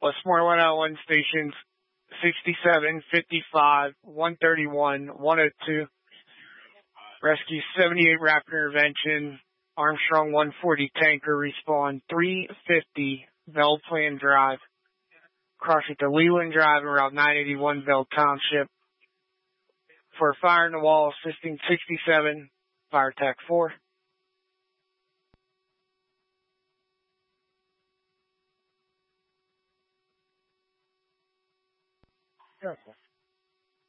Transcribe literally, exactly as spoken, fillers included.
Westmore one oh one stations sixty-seven, fifty-five, one thirty-one, one oh two. Rescue seventy-eight Rapid Intervention, Armstrong one forty tanker respawn three fifty Bell Plan Drive. Crossing to Leland Drive and Route nine eighty-one Bell Township. For fire in the wall, assisting sixty-seven, Fire Tech four. Careful.